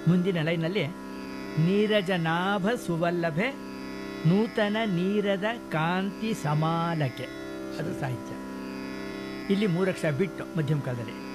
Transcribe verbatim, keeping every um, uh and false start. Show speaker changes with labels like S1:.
S1: ಮುಂದಿನ ಲೈನಲ್ಲಿ ನೀರಜನಾಭ ಸುವಲ್ಲಭೆ ನೂತನ ನೀರದ ಕಾಂತಿ ಸಮಾಲಕೆ, ಅದು ಸಾಹಿತ್ಯ. ಇಲ್ಲಿ ಮೂರಕ್ಷರ ಬಿಟ್ಟು ಮಧ್ಯಮ ಕಾಲದಲ್ಲಿ